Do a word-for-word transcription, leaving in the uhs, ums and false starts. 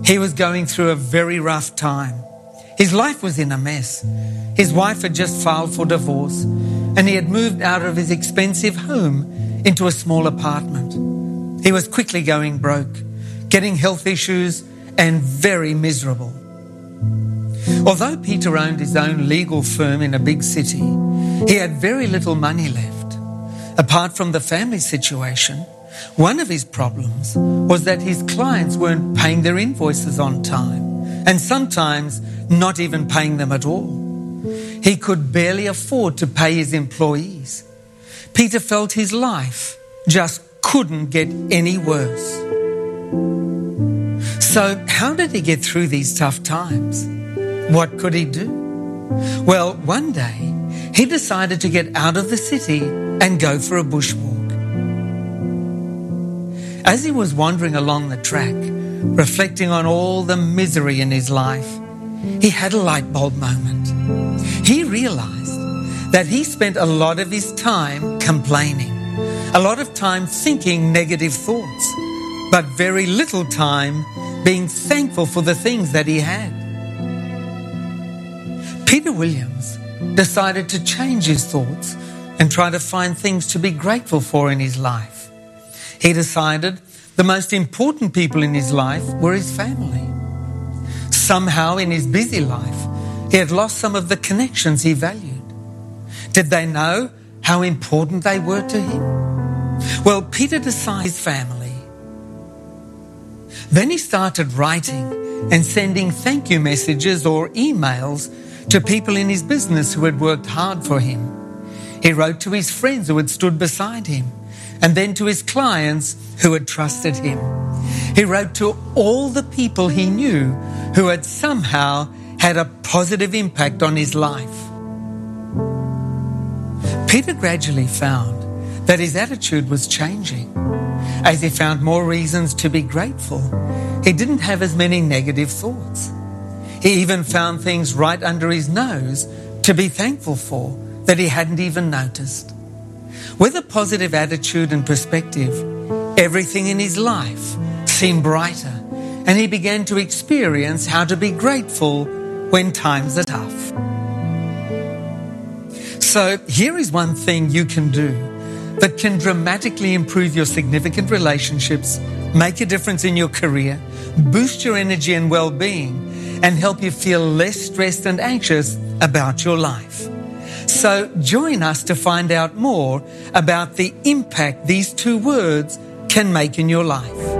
He was going through a very rough time. His life was in a mess. His wife had just filed for divorce, and he had moved out of his expensive home into a small apartment. He was quickly going broke, getting health issues, and very miserable. Although Peter owned his own legal firm in a big city, he had very little money left. Apart from the family situation, one of his problems was that his clients weren't paying their invoices on time, and sometimes not even paying them at all. He could barely afford to pay his employees. Peter felt his life just couldn't get any worse. So how did he get through these tough times? What could he do? Well, one day he decided to get out of the city and go for a bushwalk. As he was wandering along the track, reflecting on all the misery in his life, he had a light bulb moment. He realized that he spent a lot of his time complaining, a lot of time thinking negative thoughts, but very little time being thankful for the things that he had. Peter Williams decided to change his thoughts and try to find things to be grateful for in his life. He decided the most important people in his life were his family. Somehow in his busy life, he had lost some of the connections he valued. Did they know how important they were to him? Well, Peter decided his family. Then he started writing and sending thank you messages or emails to people in his business who had worked hard for him. He wrote to his friends who had stood beside him, and then to his clients who had trusted him. He wrote to all the people he knew who had somehow had a positive impact on his life. Peter gradually found that his attitude was changing. As he found more reasons to be grateful, he didn't have as many negative thoughts. He even found things right under his nose to be thankful for that he hadn't even noticed. With a positive attitude and perspective, everything in his life seemed brighter, and he began to experience how to be grateful when times are tough. So here is one thing you can do that can dramatically improve your significant relationships, make a difference in your career, boost your energy and well-being, and help you feel less stressed and anxious about your life. So join us to find out more about the impact these two words can make in your life.